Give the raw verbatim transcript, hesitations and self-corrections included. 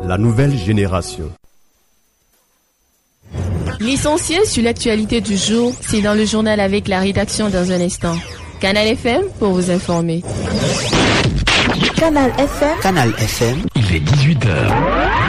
la nouvelle génération. L'essentiel sur l'actualité du jour, c'est dans le journal avec la rédaction dans un instant. Canal F M pour vous informer. Canal F M. Canal F M. Il est dix-huit heures.